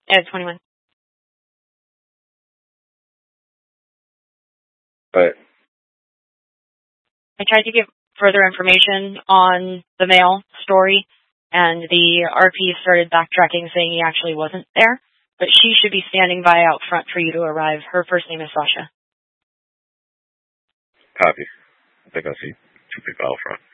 Yeah, 21. But I tried to get further information on the mail story, and the RP started backtracking, saying he actually wasn't there. But she should be standing by out front for you to arrive. Her first name is Sasha. copy. I think I see two people out front.